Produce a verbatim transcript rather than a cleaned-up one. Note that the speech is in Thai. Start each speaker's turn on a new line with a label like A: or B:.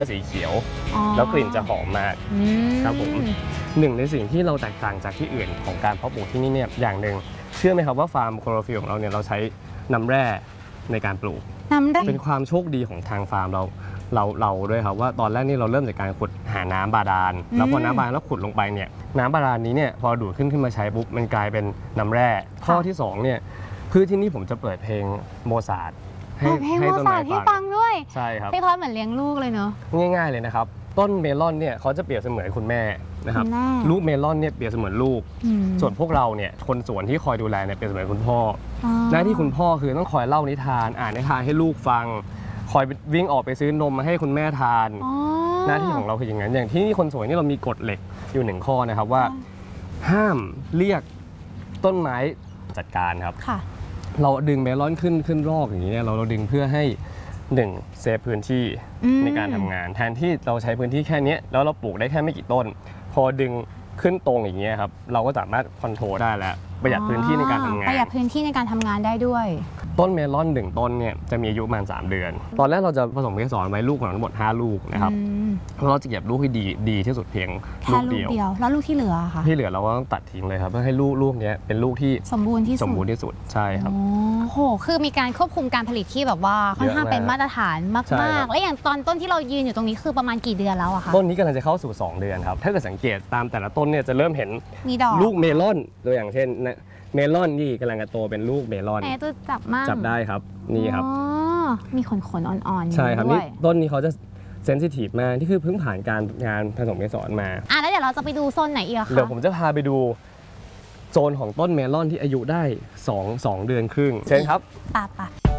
A: สีเขียวแล้วกลิ่นจะหอมมากครับผมหนึ่งในสิ่งที่เราแตกต่างจากที่อื่นของการเพาะปลูกที่นี่เนี่ยอย่างหนึ่งเชื่อไหมครับว่าฟาร์มโคโรฟิลของเราเนี่ยเราใช้น้ำแร่ในการปลูก
B: น้ำแร่
A: เป็นความโชคดีของทางฟาร์มเราเราเราด้วยครับว่าตอนแรกนี่เราเริ่มจากการขุดหาน้ำบาดาลแล้วพอน้ำบาดาลแล้วขุดลงไปเนี่ยน้ำบาดาลนี้เนี่ยพอดูดขึ้นขึ้นมาใช้ปุ๊บมันกลายเป็นน้ำแร่ข้อที่สองเนี่ยพืชที่นี่ผมจะเปิดเพลงโมซาร์ทให้
B: ให้ต้นไม้ให้ฟังด้วย
A: ใช่ครับ
B: พี่พอดเหมือนเลี้ยงลูกเลยเนาะ
A: ง่ายๆเลยนะครับต้นเมลอนเนี่ยเขาจะเปรียบเสมือนคุณแม่นะครับลูกเมลอนเนี่ยเปรียบเสมือนลูกส่วนพวกเราเนี่ยคนสวนที่คอยดูแลเนี่ยเปรียบเสมือนคุณพ่อหน้าที่คุณพ่อคือต้องคอยเล่านิทานอ่านนิทานให้ลูกฟังคอยวิ่งออกไปซื้อนมมาให้คุณแม่ทานหน้าที่ของเราคืออย่างนั้นอย่างที่นี่คนสวนนี่เรามีกฎเหล็กอยู่หนึ่งข้อนะครับว่าห้ามเรียกต้นไม้จัดการครับเราดึงเมลอนขึ้นขึ้นรอกอย่างนี้เนี่ยเราเราดึงเพื่อให้หนึ่งเซฟพื้นที่ในการทำงานแทนที่เราใช้พื้นที่แค่นี้แล้วเราปลูกได้แค่ไม่กี่ต้นพอดึงขึ้นตรงอย่างเงี้ยครับเราก็สามารถคอนโทรลได้แล้วประหยัดพื้นที่ในการทำงาน
B: ประหยัดพื้นที่ในการทำงานได้ด้วย
A: ต้นเมลอนหนึ่งต้นเนี่ยจะมีอายุประมาณสามเดือนตอนแรกเราจะผสมเกสรไว้ลูกของเราทั้งหมดห้าลูกนะครับเราจะเก็บลูกที่ดีดีที่สุดเพียง
B: ลูกเดียวแล้วลูกที่เหลือค่ะ
A: ที่เหลือเราก็ต้องตัดทิ้งเลยครับเพื่อให้ลูกลูกนี้เป็นลูกที่
B: สมบูรณ์ที่สุด
A: สมบูรณ์ที่สุดใช่ครับ
B: โอ้โหคือมีการควบคุมการผลิตที่แบบว่าค่อนข้างเป็นมาตรฐานมากๆและอย่างตอนต้นที่เรายืนอยู่ตรงนี้คือประมาณกี่เดือนแล้วอะคะ
A: ต้นนี้กำลังจะเข้าสู่สองเดือนครับถ้าเกิดสังเกตตามแต่ละต้นเนี่ยจะเริ่มเห็น
B: มีดอก
A: ลูกเมลอนตัวอย่างเช่นเมลอนนี่กำลังจะโตเป็นลูกเมลอน
B: แม่ตัวจับมาก
A: จับได้ครับนี่ครับ
B: มีขนขนอ่อนๆ
A: ใช่ครับนี่ต้นนี้เขาจะเซนซิทีฟมากที่คือเพิ่งผ่านการงานผสมเกสรมา
B: อ่ะแล้วเดี๋ยวเราจะไปดูโซนไหนอีกคะ
A: เดี๋ยวผมจะพาไปดูโซนของต้นเมลอนที่อายุได้สอง สองเดือนครึ่งเชิญครับ
B: ป่ะป่ะ